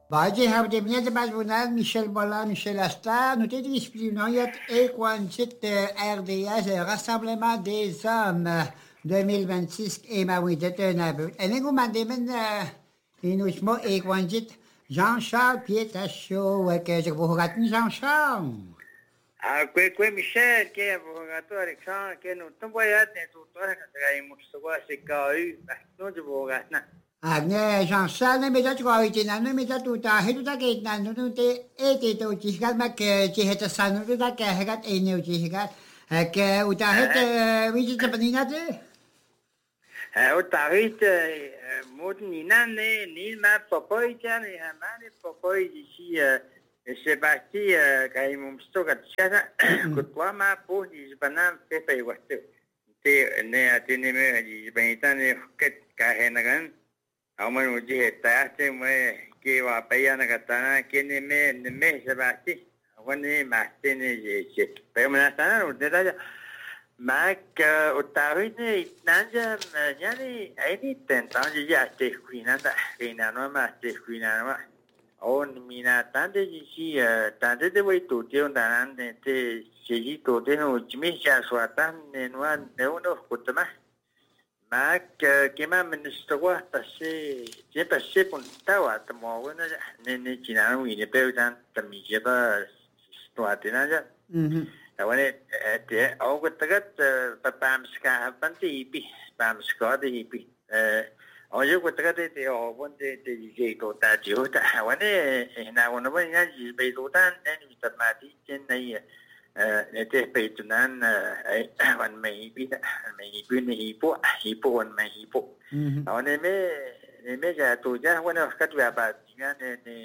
Baie hebben de net bij vandaag Michel Bolla, Michel Asta, nous t'ai expliqué, non, il y a Equanchit RDS, Rassemblement des Hommes 2026, et ma oui, c'est un aveu. Et nous m'avons demandé, et nous sommes Equanchit, Jean-Charles Pietachot, que je vous raconte Jean-Charles. Kwe Michel ke abogato Alexandre ke no tumbo ya ne tutor ka i mustawa se ka u no de bogatna Agne Jean-Charles, ne me da tu été nan, ne me da tu ta, he tu ta ke nan, nu te e te to chigat ma ke chi heta san nu ta ke hegat e ne chi hegat, ke u ta het wi te panina te. o tarit mod ni nan ne ni ma popoi ja ne ha ma ne popoi ji se bati ka i mustawa ka chana ko tua ma po di banam pe pe wa te ne atene me ji banitane ka he na gan Aman uji ta te me ke wa pa ya na katana ke ne me se ba ti wani ma te ne je pe me na sana u te da ma ka utari ne nanja ya ni ai ni ten ta ji ya te kuina da kuina no ma te kuina no on mina tante ji si tante de wei tu te on da ne te ji tu te no ji me sha swa tan ne no ne uno kutama Mac che ma ministro passé j'ai passé pour tawa ta mo na ne china wi ne pe tan ta mi je ba sto atina ja ta wane te au ko tagat pa pam ska pan ti pi pam ska de pi au yo ko tagat te o bon te je to ta ji ho ta wane na wana ba ya ji be to tan ne ni ta ma ti chen nei ne te pe tunan ai wan mai bi ni hipo wan mai hipo aw ne me ja tu ja wana kat wa ba tinga ne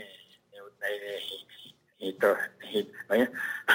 ito ai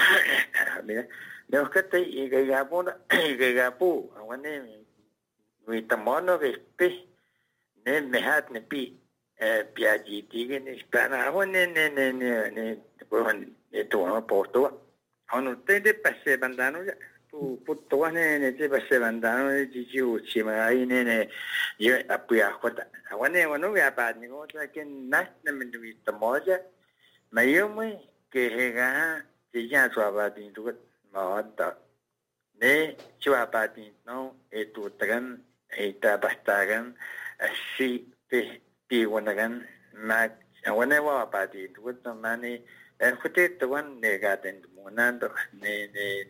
ne kat te ga ga pu wane wi ta mono ke pe ne me hat ne pi piaji tige ne spana wane ne to po to Ono te de passe bandano ja pu to ne te passe bandano ji ji u chi ma ai ne ye apu ya kota wane wano ya pa ni ko ta ken na ne me du ta mo ja ma yo me ke he ga ji ja so ba din tu ma ta ne chua pa din no e tu ta gan e ta basta gan si pi wana gan ma wane wa pa din tu ta ma ne Kute tuan negaten monando ne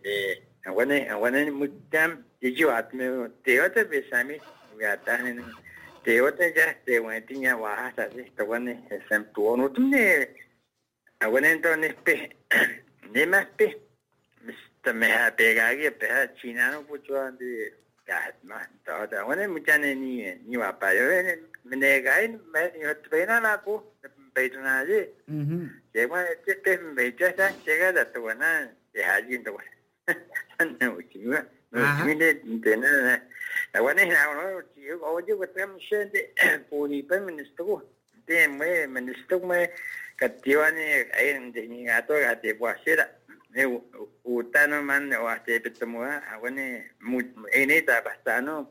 wane mutam dijuat me teote besami wiatan teote ja te wantinya wa sa si tuan ne sem tuonu ne wane to ne pe ne ma pe mista me ha pe ga ge pe ha china no pucho de ga ma to wane mutane ni wa pa yo ne ga me yo trena la pu pe na ji Chị qua cái bị chết á, chị cái là tuổi nó chị hạ duyên tuổi, anh nào chịu á, mình nên tiền nó là qua đây nào nó chịu có chứ vật em xem thì phụ nữ bên mình tu, thì mình tu mới cái điều này cái thì nhà tôi cái thì quá xí đó, nếu utan mà nó quá thì biết mua à qua này một này ta bắt ta nó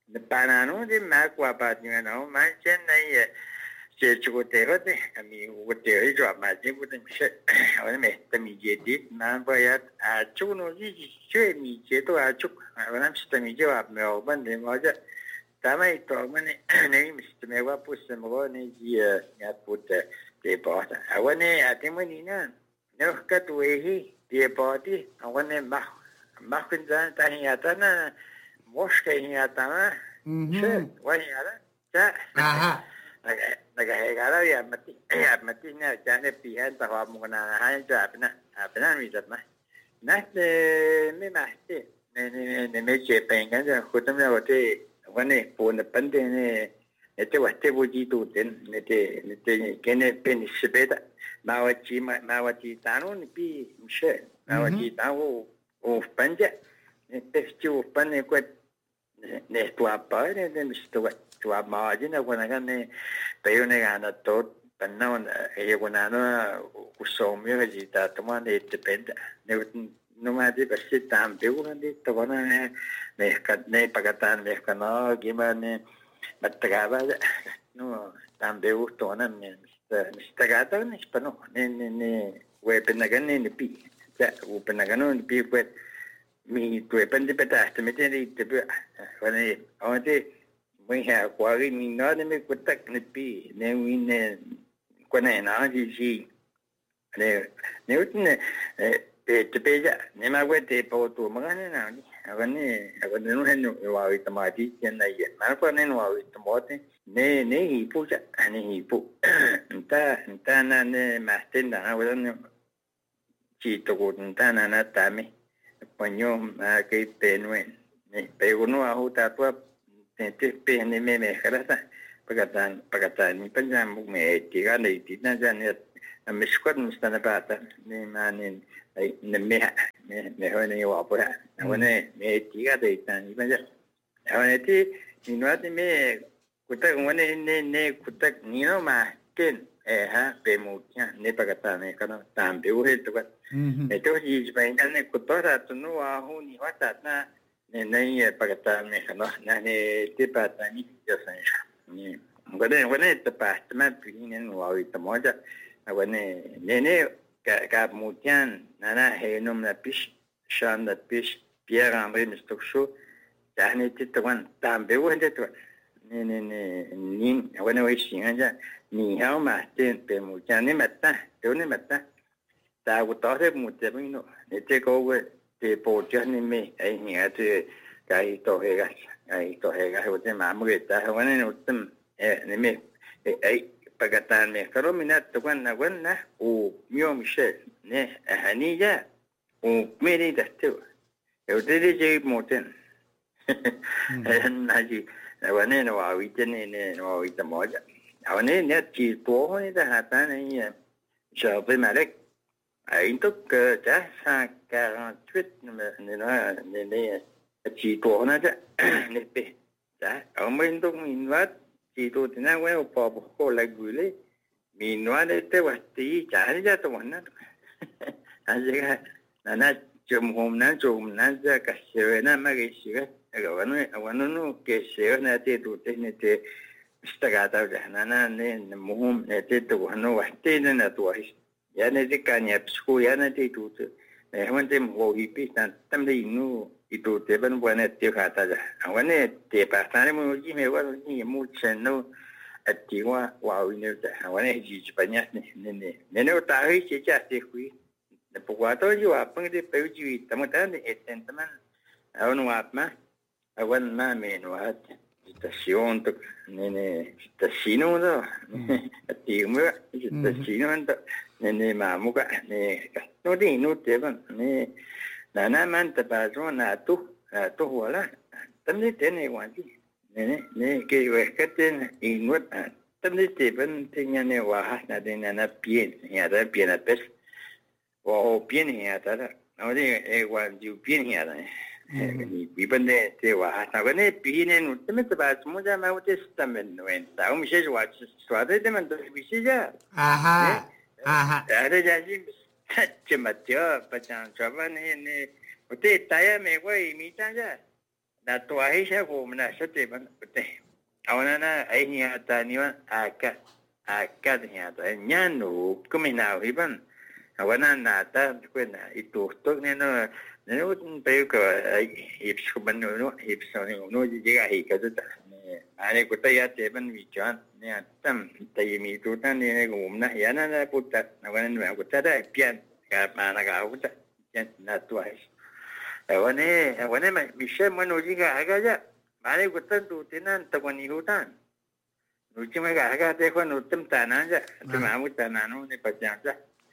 nó thì mà qua bắt như nó mà trên này je chuko te rote ami wote ri jwa ma je ko tem she wane me tami je dit na ba ya a chu no ji chue mi je to a chu wana mi tami je wa me o ban de ma ja ta mai to ma ne ne mi me wa pu se mo ne ji ya pu te ba ta a wane a te mo ni na ne ka tu e hi te ba ti a wane ma kun za ta hi ya ta na mo ske hi ya ta na she wa hi ya ta aha Nagahegara ya mati na jane pihan tawa mo na ha ja apna mi jat na me ma ne me che pen kan ja khutam ya wote wane po na pande ne te wa te buji tu ten ne te kene pen sibeta ma wa chi tanu ni pi mshe ma wa chi tanu o panja ne te chu pan ne ko ne tu apa ne tu ma ji na wana kan ne pe ne ga na to pan na e wana no ku so mi ga ji ta to ma ne te pen ne no ma di pasti tam pe una di to wana ne pagatan ne kana gimana matagaba no tambe usto na mista gata ni spano ne we penagan ni pi ja u penagan ni pi pues mi tu pende peta te mete ni te wane awate muy ha kwari ni na ne kutak ni pi ne win kone na ji ne utne te peja ne ma te po tu magane na ni avane no henu wa itamati yen ye ma ko ne wa itamote ne hipu ja ne hipu nta na ne masten na wa ne chi to ko nta na tame panyo ma ke penwen ne pe uno a huta tua te pe ne me kharasa pagatan ni panjam me tiga ne tina ja ne mishkwat mustana bata ne manin ne me ho ne wa pura wane me tiga de tan ni panja wane ti ni no ati me kutak wane ne kutak ni no ma ken ha pe mu kya ne pagata ne kana tam be he to ne to ji ba inga ne kutora to no wa hu ni wa ta na ne pagata ne kana na ne ti pa ta ni yo san ni wane te pa ma pi ne wa wi ta mo ja wane ne ka mutian nana henum na pish shan na pish Pierre André Mistokcho yani titawan tambe wende to ni wane we singa ni hao ma ten pe mutian ni mata to ni mata ta ku to se mutian no ne te ko we te po jan ni me ai ni ate kai to he ga ho te ma mu ta wane no tum ne me ai pagatan me karo minat to na o mio Michel ne hanija o meri da to e de je moten naji wane no wa wi ne no wi ta moja wane ne ti to ne da hata ne so pe malek ai to ke ja sa ka twit ne no ne ti to na ja ne pe ja o min to min wat ti to tina we o po ko la gule mi no ade te wasti ja ja to na aje na chum hom na ja ka se na ma ge shi ga wanu no ke se na te tu te ne te sta ga ta ja na ne mohum ne te to no wasti ne na to ya ne te ka nya psko ya na te tu te ne hon te mo hi pi tan tam de nu itu te ban buana te ka ta ja awane te pa ta mo ji me wa ni mu chen no ati wa wi ne ta awane ji ji pa nya ne no ta hi che cha te hui ne po wa to ji wa pang de pe ji ta mo ta ne eten ta man awan wa ma awan ma me no at station to ne station no ati mo station to ne ma mu ka ne no di no te ban ne na man ta pa zo na tu wala tam ni te ne wa ji ne ke we ka ten in wat tam ni te ban te nya ne wa ha na de na pien ya da pien na pes wa o pien ya ta da no de e wa ju pien ya da ni bi ban de te wa ha na ne pi ne no te me ta ba mo ja ma o te sta men no en ta o mi se wa swa de man to bi se ja aha ya de ja ji Mateo, pachang chaban ne utte taya me ko mi ta ja na to ai sha ko na sa te ban utte awana na ai ni ata ni wa aka ni ata nya no ko me na ri ban awana na ta ko na itu to ne no ne un pe ko ip sku ban no ip so no ji ga hi ka ta ne ane ko ta ya te ban mi chan ne tam ta yi mi tu ta ne ko na ya na puta awana no ko ta da pian ka ma na ga puta na tu ai wane ma Michel mo ji ga ga ja mare ko tan tu tinan ta ko ni hutan nu chi ma ga ga te ko nu tum ta na ja te ma mu ta na no ne pa ja ja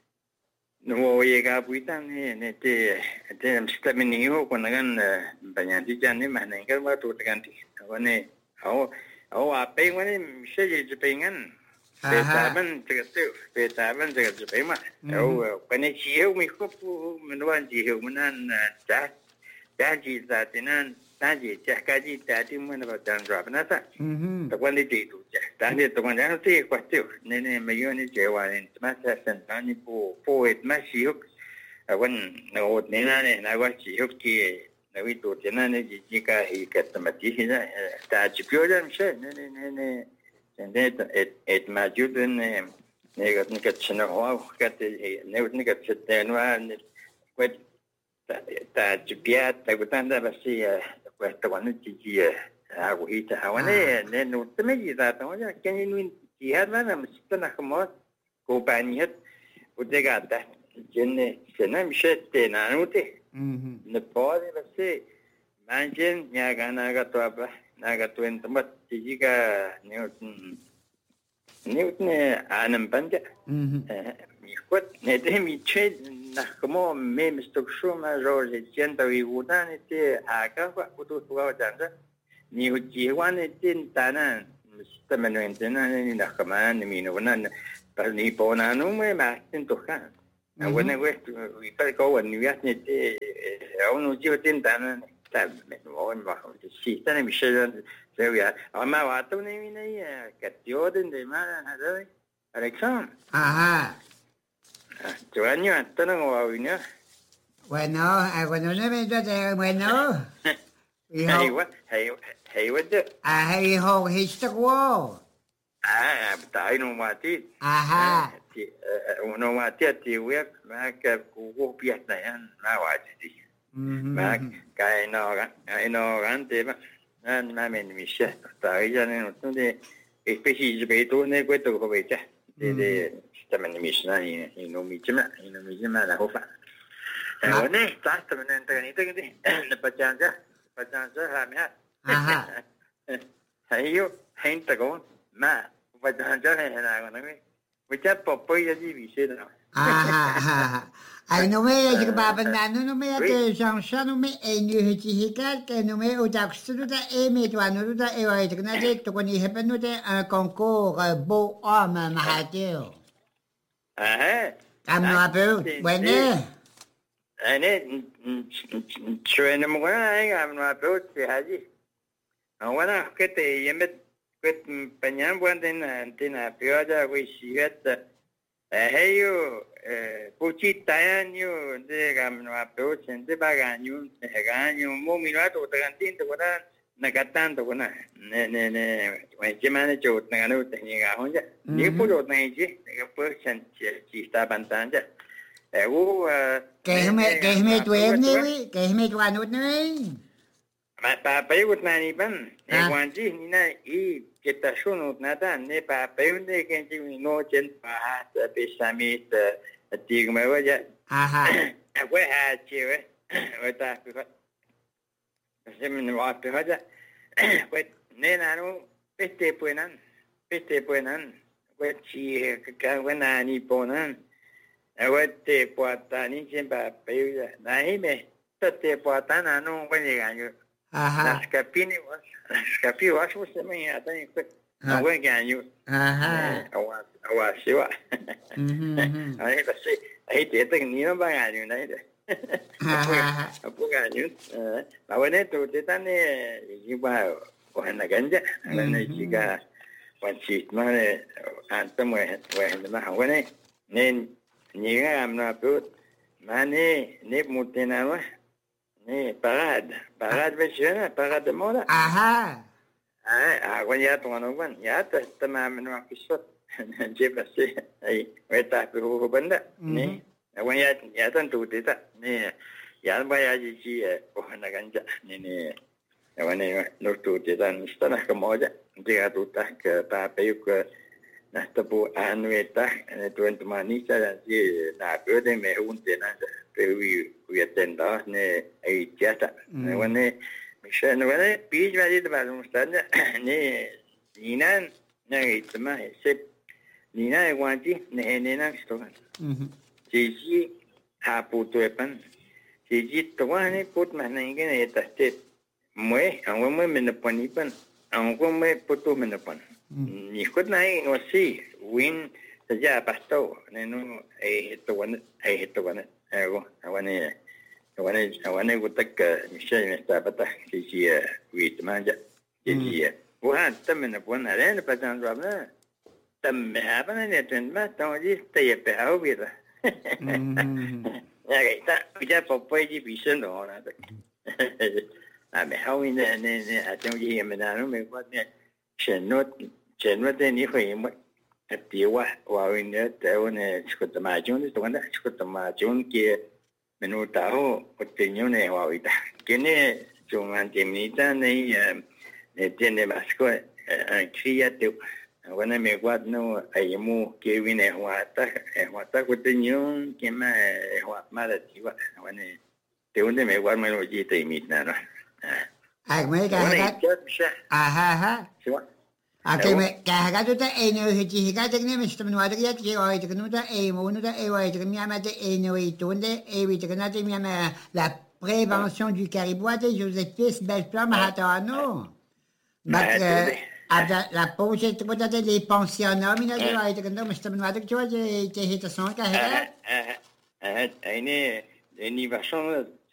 no ye ga pu tan ne te sta mi ni ho ko na gan ba nya ti ja ne ma ne ga ma tu ta gan ti wane au a pe wane Michel je pe ngan pe ta ban te ga pe ma au ko ne chi ho mi ko pu mi no an ji ho mo nan ja ji za tinan ta ji ja ka ji ta ti mo na ba jan ra na ta ta quan ni ti tu ja ta ni to quan ja ti kwa ti ne me yo ni je wa ni ma sa san ta ni po et ma si hu a wan na o ne na wa si hu ki na wi tu tinan ni ji ka hi ka ta ma ti na ta ji pyo ja mi se ne et majuden ne china ho kat ne chettenwa kwet ta jipia ta gutanda basi kwet wan ji agu hita hawane ne no tme da ta wa ken ni ji har na mstana khmo ko paniet udegata jenne sena mshette na nute ne pode basi manjen nyagana ga to apa naga tuen tempat jika ne anam panja ikut ne de mi che na como me stok shuma roje jenta wi udan te aga wa utu wa janda ni uji wan tin tana stameno entena ni na kama ni mi no na par ni pona no me ma tin to kan na wena we wi par ko wan ni ya ni te onu ji tin tana sì, te ne mi scende, ma guarda, ne mi ne cattivo dentro ma Alexandre. Ajá. Giovanni, te non ho vino. Bueno, cuando no me entonces, bueno. Hijo. Hey, what the? Hijo, hista ko. Tayo no mati. Ajá. No mati at tiwek, maka kukupiat na yan, mawati. Mà cái nó gắn thế mà mà mình sẽ tại cho nên nó thì cái gì về tôi nên quay tụ về chứ để cho mình này nó mình là không phải rồi này ta cho mình cái này là bắt chàng chứ làm ha hay ta có mà bắt chàng chứ này là còn nói với chắc bỏ bơi gì bị xe nào Ai no me que pa bandano no me ate sansa no me enyu hechihika que no me utakstu da me to anu da e wa tikna de to ni hepenu de concours beau homme mahateo. Amno apu bueno. Ane chuene mo ai amno apu te haji. Awana que te yemet que panyan buanden antena pioda we sigat heyo Puchitayanyo de gamno approach and the baganyo, Haganyo, Mominato, the Gantin to what Nagatan to one. When Jimana Jot Nano, Nigahonja, you put out Naji, a person, Chista Bantanja. Gave me to any, gave me to one. My papa would not even, and one Gina, get a show nada, ne papa, they can give me no gent, perhaps a besamit. Tiga mawa je. Aha. Aku haji, kita semen waktu saja. Aku ni nanu peste puenan, aku si kawan ni ponan. Aku te puatan ni jempa peyu. Nahi me, te puatan anu banyak anju. Aha. Skapi was semen ada ni aku. Aku anju. Aha. Awas siwa. Ay kasi ay teteng ni na ba ganyo na ito. Apo ganyo. Bawane to tetan ni iba wana ganja. Ana chiga wanchit mane antam we na hawane. Nen ni ga amna put mane ne mutena wa. Ne parade vechena, parade moda. Aha. Ako ya to ano ban. Ya tamam no akisot. Jepa se ai weta ko banda ni awan ya tentu tidak ni ya baya ji na ganja ni awan no tu tidak istana kemoja dia tu tak ke papayuk na tapu anweta tuan temani saya ji na berde me unte na pewi tenda ni ai jata awan ni misal awan pij mari de balum standa ni inan na itma se Nina wanti ne na stogan. Jiji hapu tuepan. Jiji tuan ni put mana ingin eta stet. Mue, angwa mue menepanipan. Angwa mue putu menepan. Nikut naik ngosi win saja pasto. Nenu tuan. Aku awane gutak misal mesta patah jiji wit manja. Jiji. Wah, temenepan ada pasang apa? Tầm hạ nó là chuyện mà tao chỉ tây bè áo việt à, nhà cái ta bây giờ bỏ bê chỉ bị sinh đó là, bè áo này trong gì mình làm nó mình có nè, sinh nốt 前面的你会么？第wa wa ini tahu ne cukup maju ni tuan dah cukup maju ke menu tahu otenyo ne wa ita kini cuma timita ni tiene basko kreatif wana me guat no ayemu ke vine wata otenyo ke ma wa mala tiwa wana tahu ne me guat menu ji timita no me kahagat aha kahagat ta eno hiji higat ne Mr. Manwada ya ke oi te kanu ta e mo no ta e oi te mi ama te eno i tonde e wi te kana te mi ama la prévention du caribou de Joseph Belplan Mahatano mak la pose te pota les pensionnats mi na te oi te kanu Mr. Manwada tu vois te hita son kahagat ini version